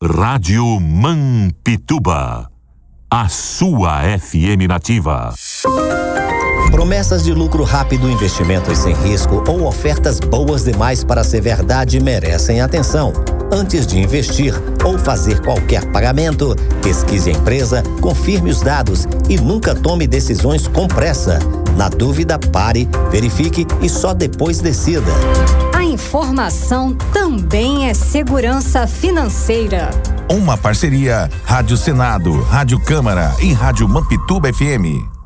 Rádio Mampituba, a sua FM nativa. Promessas de lucro rápido, investimentos sem risco ou ofertas boas demais para ser verdade merecem atenção. Antes de investir ou fazer qualquer pagamento, pesquise a empresa, confirme os dados e nunca tome decisões com pressa. Na dúvida, pare, verifique e só depois decida. A informação também é segurança financeira. Uma parceria Rádio Senado, Rádio Câmara e Rádio Mampituba FM.